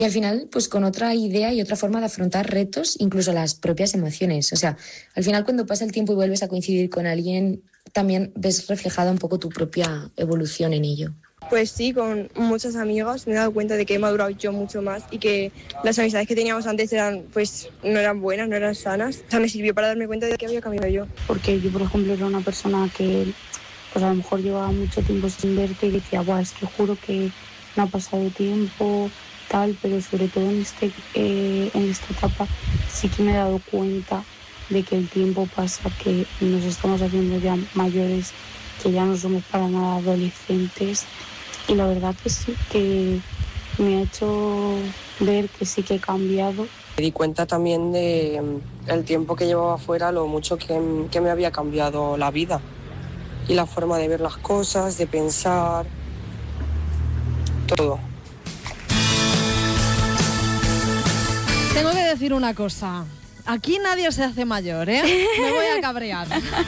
Y al final, pues con otra idea y otra forma de afrontar retos, incluso las propias emociones. O sea, al final cuando pasa el tiempo y vuelves a coincidir con alguien, también ves reflejada un poco tu propia evolución en ello. Pues sí, con muchas amigas me he dado cuenta de que he madurado yo mucho más y que las amistades que teníamos antes no eran buenas, no eran sanas. O sea, me sirvió para darme cuenta de que había cambiado yo. Porque yo, por ejemplo, era una persona que pues a lo mejor llevaba mucho tiempo sin verte y decía, buah, es que juro que no ha pasado tiempo, tal, pero sobre todo en esta etapa sí que me he dado cuenta de que el tiempo pasa, que nos estamos haciendo ya mayores, que ya no somos para nada adolescentes. Y la verdad que sí, que me ha hecho ver que sí que he cambiado. Me di cuenta también de el tiempo que llevaba fuera, lo mucho que me había cambiado la vida y la forma de ver las cosas, de pensar, todo. Tengo que decir una cosa. Aquí nadie se hace mayor, ¿eh? Me voy a cabrear.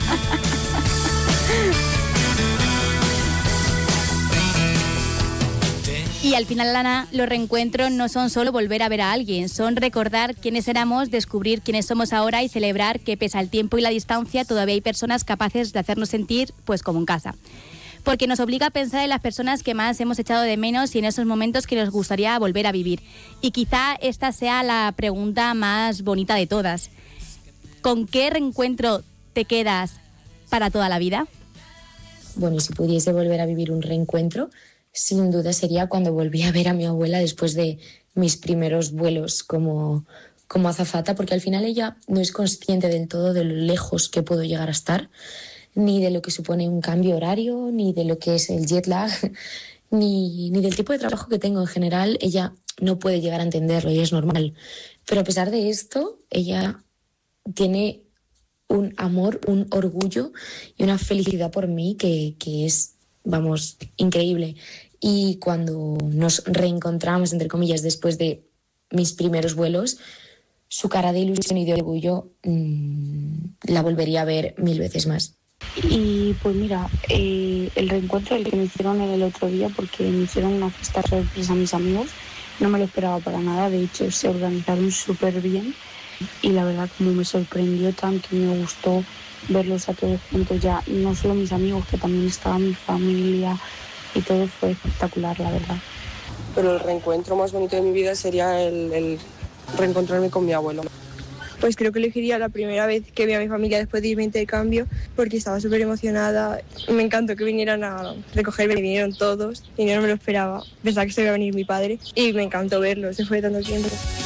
Y al final, Ana, los reencuentros no son solo volver a ver a alguien, son recordar quiénes éramos, descubrir quiénes somos ahora y celebrar que pese al tiempo y la distancia todavía hay personas capaces de hacernos sentir pues como en casa. Porque nos obliga a pensar en las personas que más hemos echado de menos y en esos momentos que nos gustaría volver a vivir. Y quizá esta sea la pregunta más bonita de todas. ¿Con qué reencuentro te quedas para toda la vida? Bueno, y si pudiese volver a vivir un reencuentro, sin duda sería cuando volví a ver a mi abuela después de mis primeros vuelos como azafata, porque al final ella no es consciente del todo de lo lejos que puedo llegar a estar, ni de lo que supone un cambio horario, ni de lo que es el jet lag, ni del tipo de trabajo que tengo en general. Ella no puede llegar a entenderlo y es normal. Pero a pesar de esto, ella tiene un amor, un orgullo y una felicidad por mí que es, vamos, increíble. Y cuando nos reencontramos, entre comillas, después de mis primeros vuelos, su cara de ilusión y de orgullo la volvería a ver 1000 veces más. Y pues mira, el reencuentro el que me hicieron el otro día, porque me hicieron una fiesta sorpresa a mis amigos, no me lo esperaba para nada, de hecho se organizaron súper bien y la verdad como me sorprendió tanto y me gustó verlos a todos juntos ya, no solo mis amigos, que también estaba mi familia y todo fue espectacular, la verdad. Pero el reencuentro más bonito de mi vida sería el reencontrarme con mi abuelo. Pues creo que elegiría la primera vez que vi a mi familia después de irme de intercambio, porque estaba súper emocionada. Me encantó que vinieran a recogerme, vinieron todos y yo no me lo esperaba. Pensaba que se iba a venir mi padre y me encantó verlo, se fue tanto tiempo.